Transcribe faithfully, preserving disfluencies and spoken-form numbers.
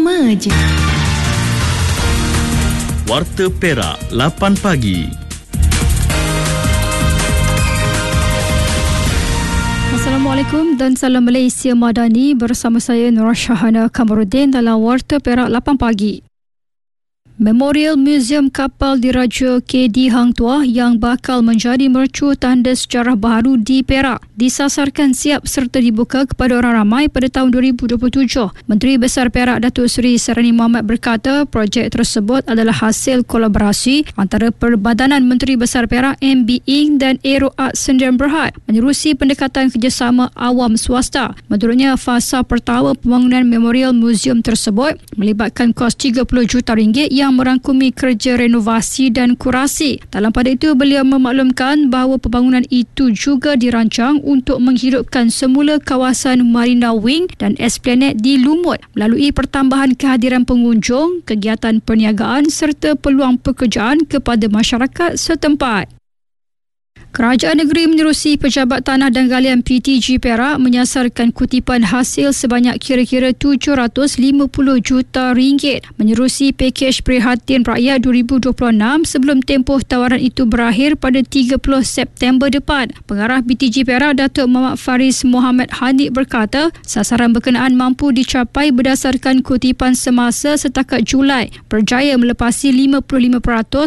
Sama je. Warta Perak lapan pagi. Assalamualaikum dan salam Malaysia Madani, bersama saya Nur Syahana Kamarudin dalam Warta Perak lapan pagi. Memorial Museum Kapal Diraja K D Hang Tuah yang bakal menjadi mercu tanda sejarah baru di Perak disasarkan siap serta dibuka kepada orang ramai pada tahun dua ribu dua puluh tujuh. Menteri Besar Perak Datuk Seri Sarani Mohamad berkata projek tersebut adalah hasil kolaborasi antara Perbadanan Menteri Besar Perak M B Ing dan Aero Art Sdn Bhd menerusi pendekatan kerjasama awam swasta. Menurutnya, fasa pertama pembangunan Memorial Museum tersebut melibatkan kos tiga puluh juta ringgit yang merangkumi kerja renovasi dan kurasi. Dalam pada itu, beliau memaklumkan bahawa pembangunan itu juga dirancang untuk menghidupkan semula kawasan Marina Wing dan Esplanade di Lumut melalui pertambahan kehadiran pengunjung, kegiatan perniagaan serta peluang pekerjaan kepada masyarakat setempat. Kerajaan negeri menerusi Pejabat Tanah dan Galian P T G Perak menyasarkan kutipan hasil sebanyak kira-kira tujuh ratus lima puluh juta ringgit menerusi pakej Prihatin Rakyat dua ribu dua puluh enam sebelum tempoh tawaran itu berakhir pada tiga puluh September depan. Pengarah P T G Perak Datuk Muhammad Faris Mohamad Hanif berkata sasaran berkenaan mampu dicapai berdasarkan kutipan semasa setakat Julai, berjaya melepasi lima puluh lima peratus